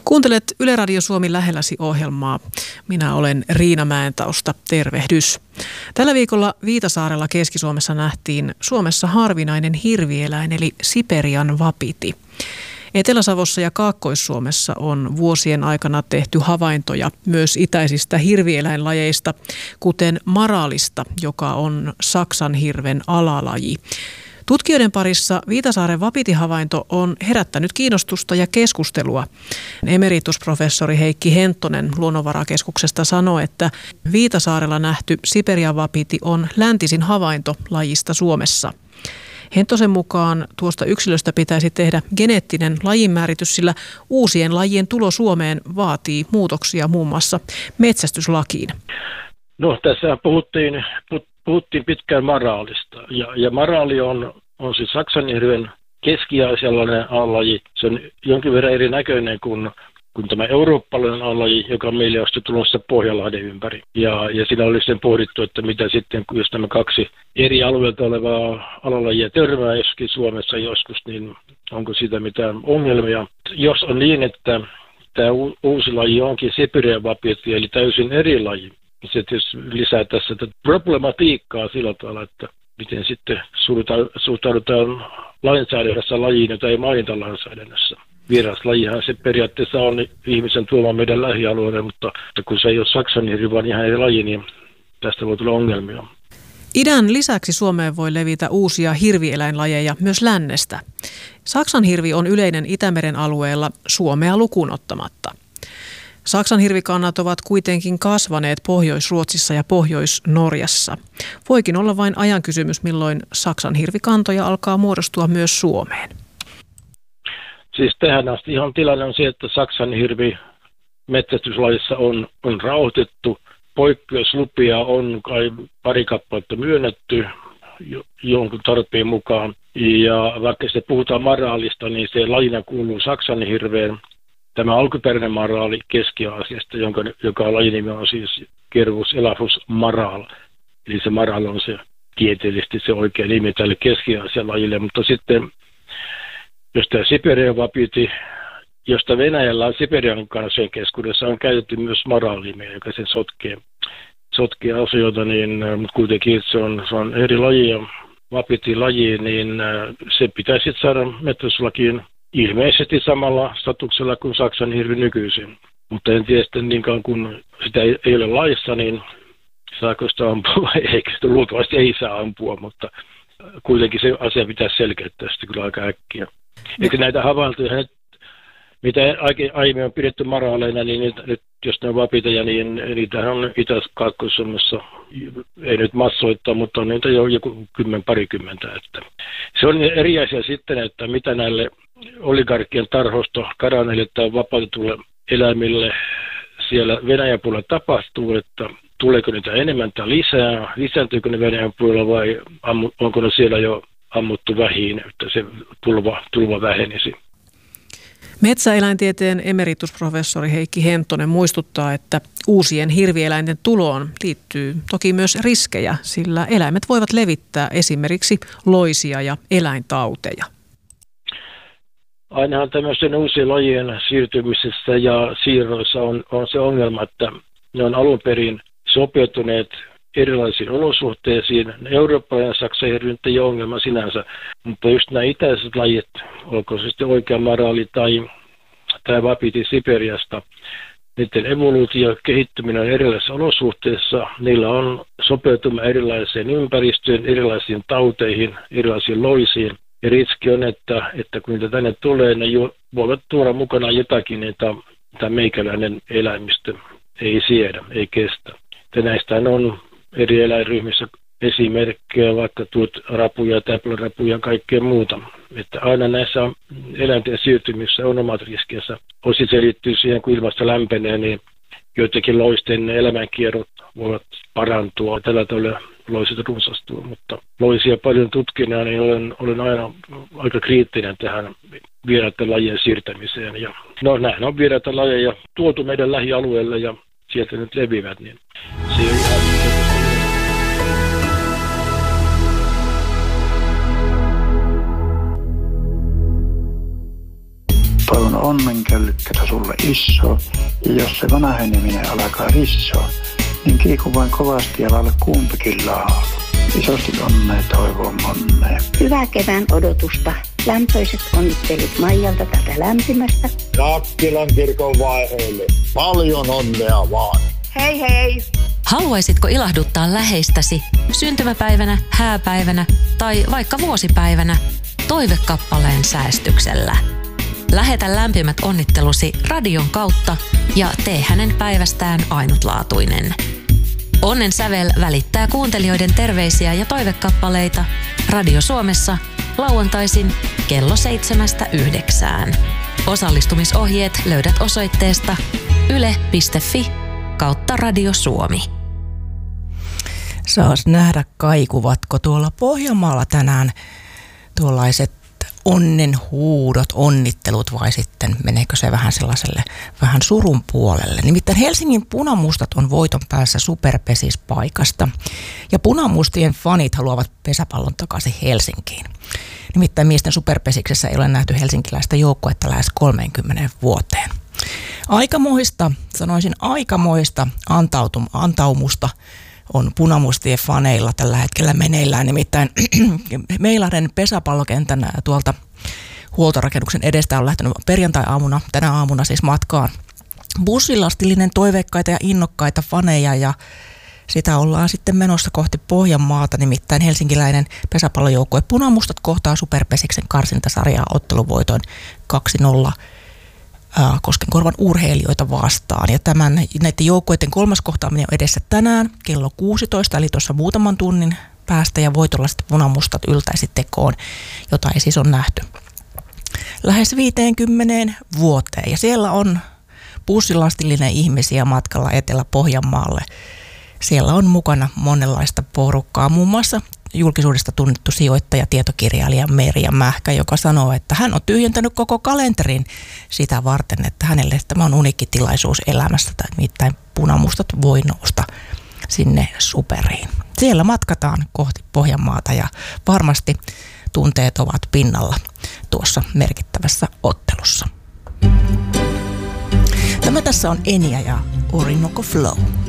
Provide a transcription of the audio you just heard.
Kuuntelet Yle Radio Suomi lähelläsi -ohjelmaa. Minä olen Riina Mäentausta. Tervehdys. Tällä viikolla Viitasaarella Keski-Suomessa nähtiin Suomessa harvinainen hirvieläin eli Siperian vapiti. Etelä-Savossa ja Kaakkois-Suomessa on vuosien aikana tehty havaintoja myös itäisistä hirvieläinlajeista, kuten maraalista, joka on saksanhirven alalaji. Tutkijoiden parissa Viitasaaren vapitihavainto on herättänyt kiinnostusta ja keskustelua. Emeritusprofessori Heikki Henttonen Luonnonvarakeskuksesta sanoi, että Viitasaarella nähty Siperian vapiti on läntisin havainto lajista Suomessa. Henttosen mukaan tuosta yksilöstä pitäisi tehdä geneettinen lajinmääritys, sillä uusien lajien tulo Suomeen vaatii muutoksia muun muassa metsästyslakiin. No, tässä puhuttiin pitkään maraalista. Ja maraali on siis saksanhirven keski-aasialainen alalaji. Se on jonkin verran erinäköinen kuin tämä eurooppalainen alalaji, joka on meille asti tulossa Pohjanlahden ympäri. Ja siinä oli sitten pohdittu, että mitä sitten, jos nämä kaksi eri alueelta olevaa alalajia törmää joskin Suomessa joskus, niin onko siitä mitään ongelmia. Jos on niin, että tämä uusi laji onkin Siperian vapiti, eli täysin eri laji, se tietysti lisää tässä problematiikkaa sillä tavalla, että miten sitten suhtaudutaan lainsäädännössä lajiin, jota ei mainita lainsäädännössä. Vieraslajihan se periaatteessa on ihmisen tuoma meidän lähialueelle, mutta kun se ei ole saksanhirvi, vaan ihan eri laji, niin tästä voi tulla ongelmia. Idän lisäksi Suomeen voi levitä uusia hirvieläinlajeja myös lännestä. Saksanhirvi on yleinen Itämeren alueella Suomea lukuun ottamatta. Saksanhirvikannat ovat kuitenkin kasvaneet Pohjois-Ruotsissa ja Pohjois-Norjassa. Voikin olla vain ajan kysymys, milloin saksanhirvikantoja alkaa muodostua myös Suomeen. Siis tähän asti ihan tilanne on se, että saksanhirvi metsästyslajissa on rauhoitettu. Poikkeuslupia on kai pari kappaletta myönnetty jonkun tarpeen mukaan. Ja vaikka se puhutaan maraalista, niin se lajina kuuluu saksanhirveen. Tämä alkuperäinen maraali Keski-Aasiasta, joka lajinimi on siis Cervus elaphus maral. Eli se maral on se tieteellisesti se oikea nimi tälle Keski-Aasian lajille. Mutta sitten, jos tämä Siperian vapiti, josta Venäjällä Siperian kansojen keskuudessa on käytetty myös maraalinimeä, joka sen sotkee asioita, niin kuitenkin se on eri laji ja vapiti-laji, niin se pitäisi saada metsästyslakiin ilmeisesti samalla statuksella kuin saksanhirvi nykyisin. Mutta en tiedä sitten niin kauan kun sitä ei ole laissa, niin saako sitä ampua, eikä sitä luultavasti ei saa ampua, mutta kuitenkin se asia pitäisi selkeyttää sitten kyllä aika äkkiä. Eikä näitä havaintoja, mitä aiemmin on pidetty maraaleina, niin nyt jos ne on vapiteja, niin niitähän on Itä-Kaakkois-Suomessa, ei nyt massoittaa, mutta on niitä jo joku parikymmentä. Että se on eri asia sitten, että mitä näille oligarkkien tarhosta karanneille tai vapautetulle eläimille siellä Venäjän puolella tapahtuu, että tuleeko niitä enemmän tai lisää, lisääntyykö ne Venäjän puolella vai onko ne siellä jo ammuttu vähiin, että se tulva vähenisi. Metsäeläintieteen emeritusprofessori Heikki Henttonen muistuttaa, että uusien hirvieläinten tuloon liittyy toki myös riskejä, sillä eläimet voivat levittää esimerkiksi loisia ja eläintauteja. Ainahan tämmöisen uusien lajien siirtymisessä ja siirroissa on se ongelma, että ne on alun perin sopeutuneet erilaisiin olosuhteisiin. Eurooppalainen saksanhirvi ei ole ongelma sinänsä, mutta just nämä itäiset lajit, olkoon se sitten oikea maraali tai vapiti Siperiasta, niiden evoluutio ja kehittyminen on erilaisissa olosuhteissa. Niillä on sopeutuma erilaiseen ympäristöön, erilaisiin tauteihin, erilaisiin loisiin. Ja riski on, että kun niitä tänne tulee, ne voivat tuoda mukanaan jotakin, mitä meikäläinen eläimistö ei siedä, ei kestä. Ja näistähän on eri eläinryhmissä esimerkkejä, vaikka rapuja, täplärapuja ja kaikkea muuta. Että aina näissä eläinten siirtymissä on omat riskinsä. Osin se liittyy siihen, kun ilmasta lämpenee, niin joitakin loisten elämänkierrot voivat parantua. Tällä tavalla loiset runsastuu, mutta loisia paljon tutkina, niin olen aina aika kriittinen tähän vieraiden lajien siirtämiseen. Ja, nämä on vieraita lajeja tuotu meidän lähialueelle ja sieltä nyt levivät, niin se on ihan... Toivon onnenköllykkätä sulle iso, ja jos se vanheneminen alkaa rissoa, niin kiiku vain kovasti ja laula kumpikin laulu. Isosti onnea toivon monnea. Hyvää kevään odotusta. Lämpöiset onnittelut Maijalta tätä lämpimästä. Nakkilan kirkon vaiheelle. Paljon onnea vaan. Hei hei! Haluaisitko ilahduttaa läheistäsi syntymäpäivänä, hääpäivänä tai vaikka vuosipäivänä toivekappaleen säästyksellä? Lähetä lämpimät onnittelusi radion kautta ja tee hänen päivästään ainutlaatuinen. Onnen sävel välittää kuuntelijoiden terveisiä ja toivekappaleita Radio Suomessa lauantaisin kello 7–9. Osallistumisohjeet löydät osoitteesta yle.fi/Radio Suomi. Saas nähdä, kaikuvatko tuolla Pohjanmaalla tänään tuollaiset onnenhuudot, onnittelut vai sitten meneekö se vähän sellaiselle vähän surun puolelle. Nimittäin Helsingin punamustat on voiton päässä superpesispaikasta ja punamustien fanit haluavat pesäpallon takaisin Helsinkiin. Nimittäin miesten superpesiksessä ei ole nähty helsinkiläistä joukkuetta lähes 30 vuoteen. Aikamoista, sanoisin aikamoista antaumusta on punamustien faneilla tällä hetkellä meneillään. Nimittäin Meilahden pesäpallokentän tuolta huoltorakennuksen edestä on lähtenyt perjantai-aamuna, tänä aamuna siis matkaan bussilastillinen toiveikkaita ja innokkaita faneja ja sitä ollaan sitten menossa kohti Pohjanmaata. Nimittäin helsinkiläinen pesäpallojoukkue Punamustat kohtaa Superpesiksen karsintasarjaa otteluvoitoin 2-0 Koskenkorvan urheilijoita vastaan. Ja näiden joukkueiden kolmas kohtaaminen on edessä tänään kello 16, eli tuossa muutaman tunnin päästä, ja voitolla sitten Punamustat yltäisi tekoon, jota ei siis ole nähty lähes 50 vuoteen. Ja siellä on bussilastillinen ihmisiä matkalla Etelä-Pohjanmaalle. Siellä on mukana monenlaista porukkaa, muun muassa julkisuudesta tunnettu sijoittaja, tietokirjailija Merja Mähkä, joka sanoo, että hän on tyhjentänyt koko kalenterin sitä varten, että hänelle tämä on uniikki tilaisuus elämässä, tai nimittäin Punamustat voi nousta sinne superiin. Siellä matkataan kohti Pohjanmaata ja varmasti tunteet ovat pinnalla tuossa merkittävässä ottelussa. Tämä tässä on Enya ja Orinoco Flow.